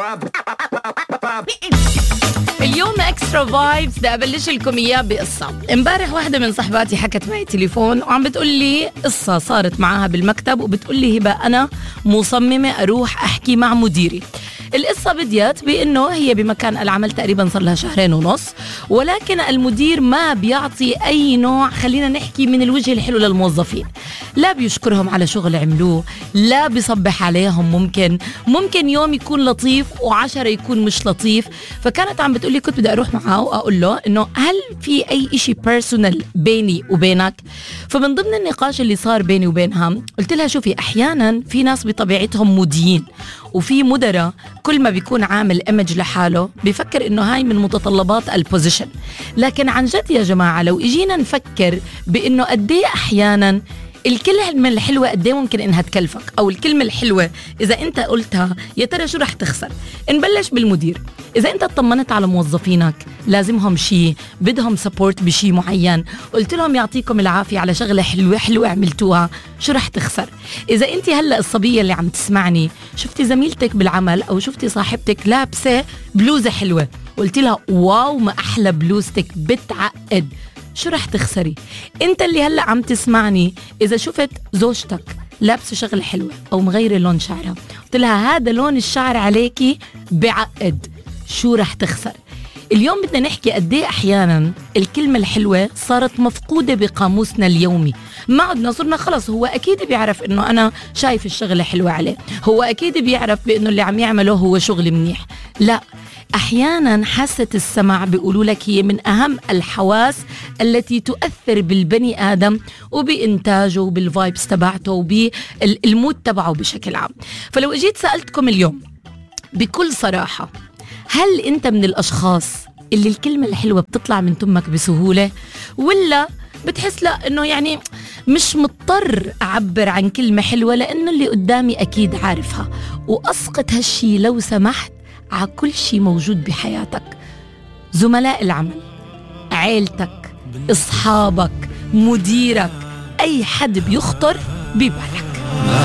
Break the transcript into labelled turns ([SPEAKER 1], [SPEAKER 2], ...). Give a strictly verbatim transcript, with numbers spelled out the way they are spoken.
[SPEAKER 1] اليوم اكسترا فايبس بدي ابلش لكم اياه بقصه. امبارح واحده من صحباتي حكت معي تليفون وعم بتقول لي قصه صارت معها بالمكتب، وبتقول لي هبه انا مصممه اروح احكي مع مديري. القصة بديت بأنه هي بمكان العمل تقريبا صار لها شهرين ونص، ولكن المدير ما بيعطي أي نوع، خلينا نحكي، من الوجه الحلو للموظفين. لا بيشكرهم على شغل عملوه، لا بيصبح عليهم، ممكن ممكن يوم يكون لطيف وعشرة يكون مش لطيف. فكانت عم بتقولي كنت بدي أروح معه وأقول له إنه هل في أي إشي بيرسونال بيني وبينك؟ فمن ضمن النقاش اللي صار بيني وبينها قلت لها شوفي، أحيانا في ناس بطبيعتهم موديين، وفي مدراء كل ما بيكون عامل إيمج لحاله بيفكر إنه هاي من متطلبات البوزيشن. لكن عن جد يا جماعة لو إجينا نفكر بإنه قديه أحيانا الكلمة الحلوة قديه ممكن إنها تكلفك، أو الكلمة الحلوة إذا أنت قلتها يا ترى شو رح تخسر. نبلش بالمدير. إذا أنت اطمنت على موظفينك لازمهم شيء، بدهم سبورت بشيء معين، قلت لهم يعطيكم العافية على شغلة حلوة حلوة عملتوها، شو رح تخسر؟ إذا أنت هلأ الصبية اللي عم تسمعني شفتي زميلتك بالعمل أو شفتي صاحبتك لابسة بلوزة حلوة، قلت لها واو ما أحلى بلوزتك بتعقد، شو رح تخسري؟ انت اللي هلأ عم تسمعني إذا شفت زوجتك لابسة شغلة حلوة أو مغيرة لون شعرها، قلت لها هذا لون الشعر عليكي بعقد، شو رح تخسر؟ اليوم بدنا نحكي قديه أحيانا الكلمة الحلوة صارت مفقودة بقاموسنا اليومي. ما عدنا صرنا خلص، هو أكيد بيعرف إنه أنا شايف الشغلة حلوة عليه، هو أكيد بيعرف بإنه اللي عم يعمله هو شغل منيح. لا، أحيانا حاسة السمع بيقولوا لك هي من أهم الحواس التي تؤثر بالبني آدم وبإنتاجه وبالفايبس تبعته وبالمود تبعه بشكل عام. فلو اجيت سألتكم اليوم بكل صراحة، هل أنت من الأشخاص اللي الكلمة الحلوة بتطلع من تمك بسهولة، ولا بتحس لا إنه يعني مش مضطر أعبر عن كلمة حلوة لأنه اللي قدامي أكيد عارفها؟ وأسقط هالشي لو سمحت على كل شي موجود بحياتك، زملاء العمل، عيلتك، أصحابك، مديرك، أي حد بيخطر ببالك.